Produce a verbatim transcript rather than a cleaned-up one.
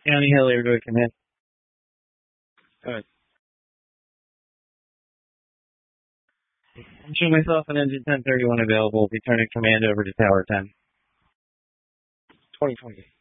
County Hillier to command. Alright. I'm showing myself an engine ten thirty-one available. Be turning command over to Tower ten. twenty twenty.